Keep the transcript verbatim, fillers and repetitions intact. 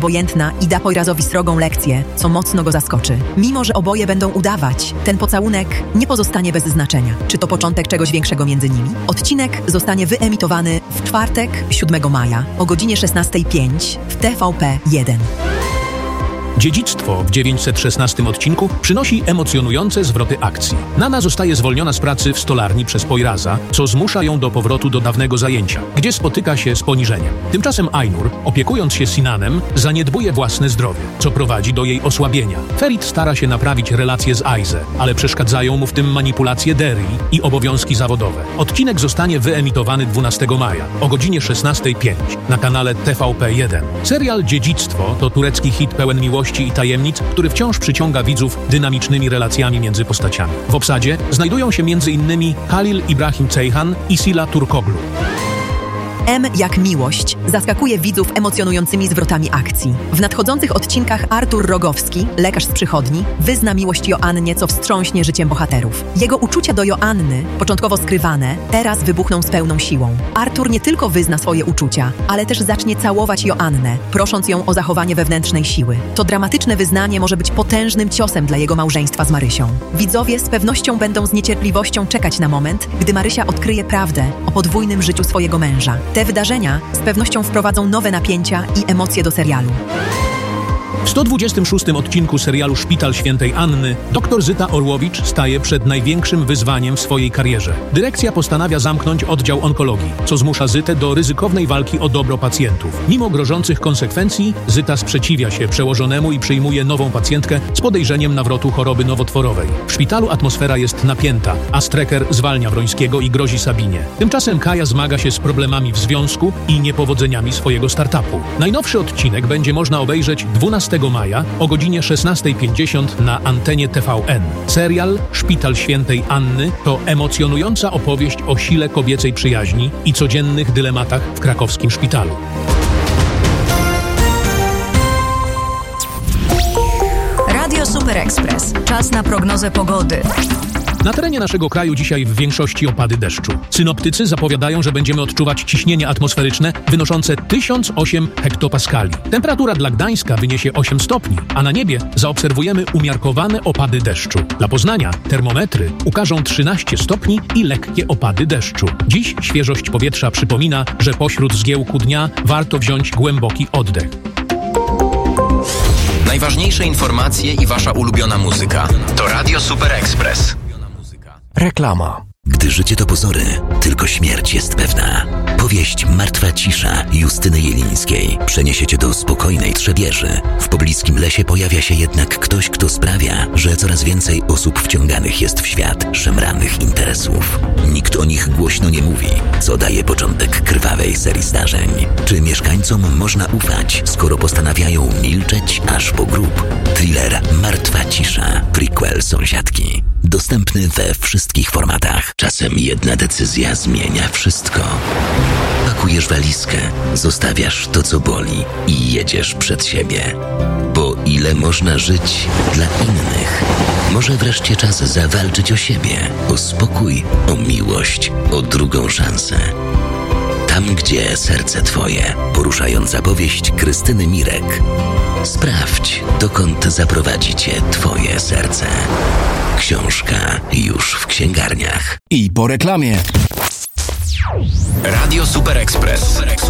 obojętna i da Poirazowi srogą lekcję, co mocno go zaskoczy. Mimo że oboje będą udawać, ten pocałunek nie pozostanie bez znaczenia. Czy to początek czegoś większego między nimi? Odcinek zostanie wyemitowany w czwartek, siódmego maja o godzinie szesnastej pięć w T V P jeden. Dziedzictwo w dziewięćset szesnastym odcinku przynosi emocjonujące zwroty akcji. Nana zostaje zwolniona z pracy w stolarni przez Poiraza, co zmusza ją do powrotu do dawnego zajęcia, gdzie spotyka się z poniżeniem. Tymczasem Ainur, opiekując się Sinanem, zaniedbuje własne zdrowie, co prowadzi do jej osłabienia. Ferit stara się naprawić relacje z Aize, ale przeszkadzają mu w tym manipulacje Derry i obowiązki zawodowe. Odcinek zostanie wyemitowany dwunastego maja o godzinie szesnastej pięć na kanale T V P jeden. Serial Dziedzictwo to turecki hit pełen miłości i tajemnic, który wciąż przyciąga widzów dynamicznymi relacjami między postaciami. W obsadzie znajdują się między innymi Halil Ibrahim Ceyhan i Sila Turkoglu. M jak miłość zaskakuje widzów emocjonującymi zwrotami akcji. W nadchodzących odcinkach Artur Rogowski, lekarz z przychodni, wyzna miłość Joannie, co wstrząśnie życiem bohaterów. Jego uczucia do Joanny, początkowo skrywane, teraz wybuchną z pełną siłą. Artur nie tylko wyzna swoje uczucia, ale też zacznie całować Joannę, prosząc ją o zachowanie wewnętrznej siły. To dramatyczne wyznanie może być potężnym ciosem dla jego małżeństwa z Marysią. Widzowie z pewnością będą z niecierpliwością czekać na moment, gdy Marysia odkryje prawdę o podwójnym życiu swojego męża. Te wydarzenia z pewnością wprowadzą nowe napięcia i emocje do serialu. W sto dwudziestym szóstym odcinku serialu Szpital Świętej Anny dr Zyta Orłowicz staje przed największym wyzwaniem w swojej karierze. Dyrekcja postanawia zamknąć oddział onkologii, co zmusza Zytę do ryzykownej walki o dobro pacjentów. Mimo grożących konsekwencji, Zyta sprzeciwia się przełożonemu i przyjmuje nową pacjentkę z podejrzeniem nawrotu choroby nowotworowej. W szpitalu atmosfera jest napięta, a Strecker zwalnia Wrońskiego i grozi Sabinie. Tymczasem Kaja zmaga się z problemami w związku i niepowodzeniami swojego startupu. Najnowszy odcinek będzie można obejrzeć dwunastego maja o godzinie szesnastej pięćdziesiąt na antenie T V N. Serial Szpital Świętej Anny to emocjonująca opowieść o sile kobiecej przyjaźni i codziennych dylematach w krakowskim szpitalu. Radio Super Express. Czas na prognozę pogody. Na terenie naszego kraju dzisiaj w większości opady deszczu. Synoptycy zapowiadają, że będziemy odczuwać ciśnienie atmosferyczne wynoszące tysiąc osiem hektopaskali. Temperatura dla Gdańska wyniesie osiem stopni, a na niebie zaobserwujemy umiarkowane opady deszczu. Dla Poznania termometry ukażą trzynaście stopni i lekkie opady deszczu. Dziś świeżość powietrza przypomina, że pośród zgiełku dnia warto wziąć głęboki oddech. Najważniejsze informacje i wasza ulubiona muzyka to Radio Super Express. Reklama. Gdy życie to pozory, tylko śmierć jest pewna. Powieść Martwa cisza Justyny Jelińskiej przeniesie cię do spokojnej Trzebieży. W pobliskim lesie pojawia się jednak ktoś, kto sprawia, że coraz więcej osób wciąganych jest w świat szemranych interesów. Nikt o nich głośno nie mówi, co daje początek krwawej serii zdarzeń. Czy mieszkańcom można ufać, skoro postanawiają milczeć aż po grób? Thriller Martwa cisza, prequel Sąsiadki. Dostępny we wszystkich formatach. Czasem jedna decyzja zmienia wszystko. Pakujesz walizkę, zostawiasz to, co boli i jedziesz przed siebie. Bo ile można żyć dla innych? Może wreszcie czas zawalczyć o siebie, o spokój, o miłość, o drugą szansę. Tam, gdzie serce twoje. Poruszająca powieść Krystyny Mirek. Sprawdź, dokąd zaprowadzi cię twoje serce. Książka już w księgarniach. I po reklamie. Radio Super Express.